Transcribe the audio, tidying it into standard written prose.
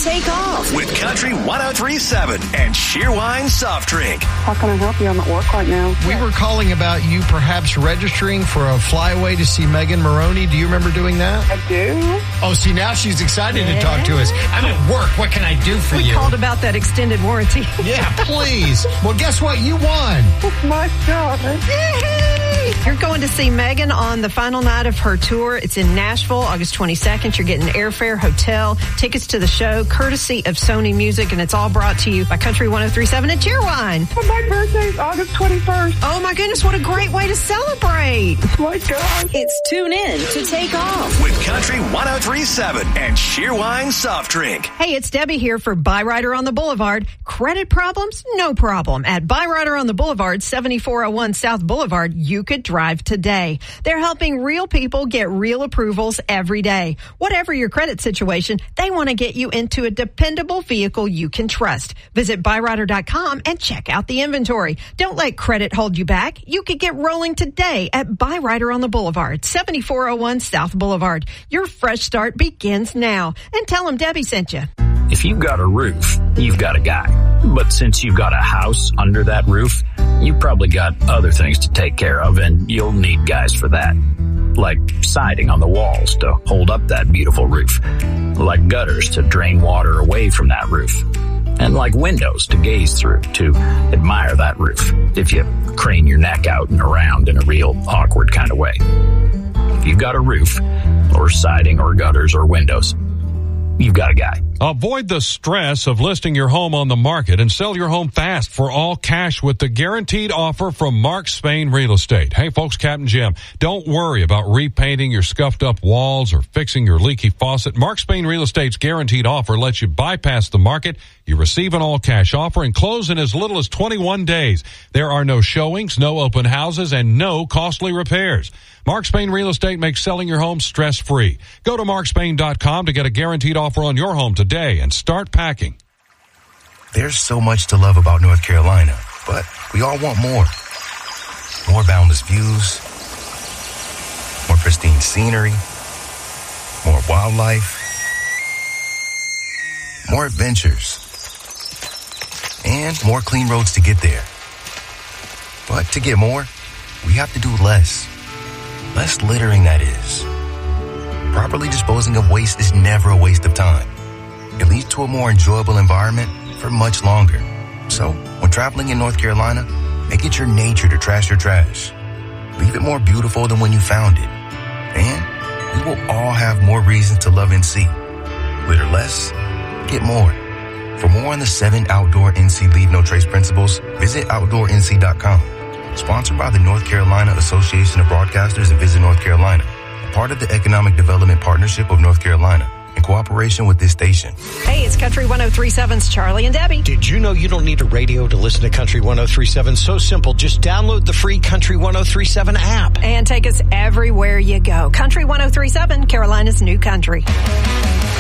take off with Country 103.7 and Cheerwine Soft Drink. How can I help you? I'm at work right now. We were calling about you perhaps registering for a flyaway to see Megan Maroney. Do you remember doing that? I do. Oh, see, now she's excited to talk to us. I'm at work. What can I do for you? We called about that extended warranty. Yeah, please. Well, guess what? You won. Oh, my God. Yay! You're going to see Megan on the final night of her tour. It's in Nashville, August 22nd. You're getting airfare, hotel, tickets to the show, courtesy of Sony Music, and it's all brought to you by Country 103.7 and Cheerwine. Well, my birthday is August 21st. Oh, my goodness, what a great way to celebrate. Oh, my God. It's Tune In to Take Off with Country 103.7 and Cheerwine Soft Drink. Hey, it's Debbie here for Byrider on the Boulevard. Credit problems? No problem. At Byrider on the Boulevard, 7401 South Boulevard, you could drive today. They're helping real people get real approvals every day. Whatever your credit situation, they want to get you into a dependable vehicle you can trust. Visit Byrider.com and check out the inventory. Don't let credit hold you back. You could get rolling today at Byrider on the Boulevard, 7401 South Boulevard. Your fresh start begins now. And tell them Debbie sent you. If you've got a roof, you've got a guy. But since you've got a house under that roof, you've probably got other things to take care of, and you'll need guys for that. Like siding on the walls to hold up that beautiful roof. Like gutters to drain water away from that roof. And like windows to gaze through to admire that roof if you crane your neck out and around in a real awkward kind of way. If you've got a roof, or siding, or gutters, or windows, you've got a guy. Avoid the stress of listing your home on the market and sell your home fast for all cash with the guaranteed offer from Mark Spain Real Estate. Hey folks, Captain Jim, don't worry about repainting your scuffed up walls or fixing your leaky faucet. Mark Spain Real Estate's guaranteed offer lets you bypass the market. You receive an all cash offer and close in as little as 21 days. There are no showings, no open houses, and no costly repairs. Mark Spain Real Estate makes selling your home stress-free. Go to markspain.com to get a guaranteed offer on your home today and start packing. There's so much to love about North Carolina, but we all want more. More boundless views, more pristine scenery, more wildlife, more adventures, and more clean roads to get there. But to get more, we have to do less. Less littering, that is. Properly disposing of waste is never a waste of time. It leads to a more enjoyable environment for much longer. So, when traveling in North Carolina, make it your nature to trash your trash. Leave it more beautiful than when you found it. And we will all have more reasons to love NC. Litter less, get more. For more on the 7 outdoor NC Leave No Trace principles, visit OutdoorNC.com. Sponsored by the North Carolina Association of Broadcasters and Visit North Carolina, part of the Economic Development Partnership of North Carolina, in cooperation with this station. Hey, it's Country 103.7's Charlie and Debbie. Did you know you don't need a radio to listen to Country 103.7? So simple. Just download the free Country 103.7 app. And take us everywhere you go. Country 103.7, Carolina's new country.